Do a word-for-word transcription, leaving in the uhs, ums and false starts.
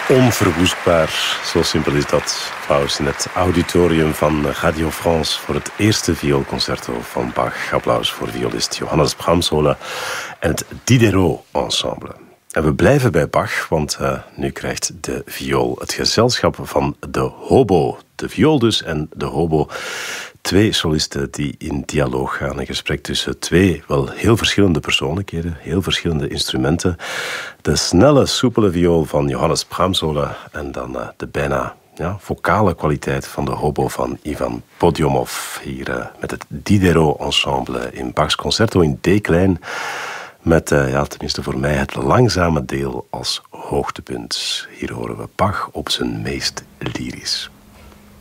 Onverwoestbaar, zo simpel is dat. Applaus in het auditorium van Radio France voor het eerste vioolconcerto van Bach. Applaus voor violist Johannes Brahmshola en het Diderot Ensemble. En we blijven bij Bach, want uh, nu krijgt de viool het gezelschap van de hobo. De viool dus en de hobo. Twee solisten die in dialoog gaan. Een gesprek tussen twee wel heel verschillende persoonlijkheden, heel verschillende instrumenten. De snelle, soepele viool van Johannes Brahmshola en dan uh, de bijna ja, vocale kwaliteit van de hobo van Ivan Podyomov. Hier uh, met het Diderot Ensemble in Bachs concerto in D-klein. Met, uh, ja, tenminste voor mij, het langzame deel als hoogtepunt. Hier horen we Bach op zijn meest lyrisch.